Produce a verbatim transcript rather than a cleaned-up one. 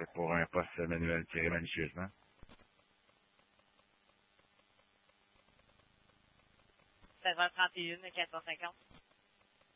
C'est pour un poste manuel tiré malicieusement. seize heures trente et une, quatre cent cinquante.